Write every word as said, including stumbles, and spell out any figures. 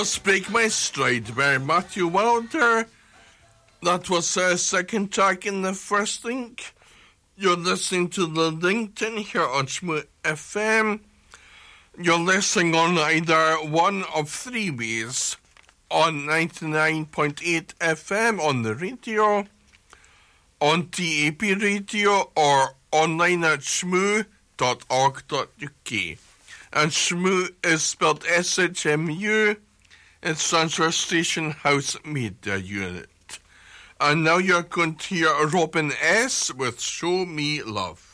Break My Stride by Matthew Wilder. That was the second track in the first link. You're listening to the LinkedIn here on Shmoo F M. You're listening on either one of three ways. On ninety-nine point eight F M on the radio, on T A P radio, or online at shmoo dot org dot U K. And Shmoo is spelled S H M U. It stands for Station House Media Unit. And now you're going to hear Robin S. with Show Me Love.